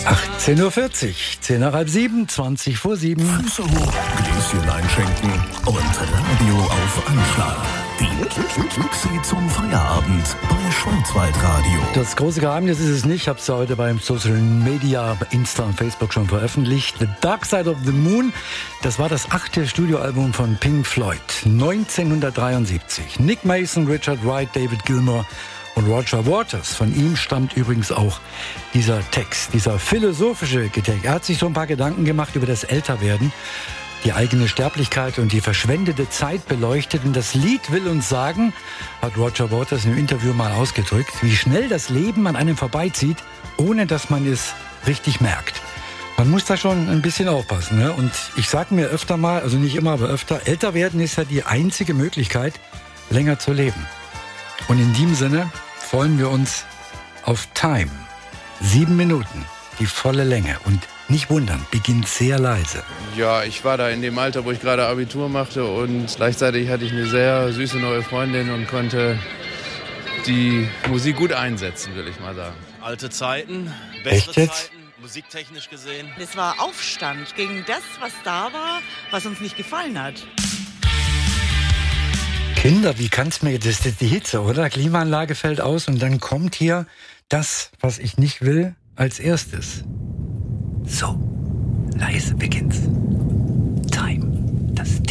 18.40 Uhr, 10 nach halb 7, 20 vor 7. Füße hoch, Gläschen einschenken und Radio auf Anschlag. Die Klicksi zum Feierabend bei Schwarzwaldradio. Das große Geheimnis ist es nicht. Ich habe es ja heute beim Social Media, Insta und Facebook schon veröffentlicht. The Dark Side of the Moon, das war das 8. Studioalbum von Pink Floyd, 1973. Nick Mason, Richard Wright, David Gilmour und Roger Waters. Von ihm stammt übrigens auch dieser Text, dieser philosophische Text. Er hat sich so ein paar Gedanken gemacht über das Älterwerden, die eigene Sterblichkeit und die verschwendete Zeit beleuchtet. Und das Lied will uns sagen, hat Roger Waters im Interview mal ausgedrückt, wie schnell das Leben an einem vorbeizieht, ohne dass man es richtig merkt. Man muss da schon ein bisschen aufpassen, ne? Und ich sage mir öfter mal, also nicht immer, aber öfter, älter werden ist ja die einzige Möglichkeit, länger zu leben. Und in diesem Sinne freuen wir uns auf Time. 7 Minuten, die volle Länge. Und nicht wundern, beginnt sehr leise. Ja, ich war da in dem Alter, wo ich gerade Abitur machte und gleichzeitig hatte ich eine sehr süße neue Freundin und konnte die Musik gut einsetzen, will ich mal sagen. Alte Zeiten, bessere Zeiten, musiktechnisch gesehen. Es war Aufstand gegen das, was da war, was uns nicht gefallen hat. Kinder, wie kann's mir, das ist die Hitze, oder? Klimaanlage fällt aus und dann kommt hier das, was ich nicht will, als erstes. So, leise beginnt's. Time.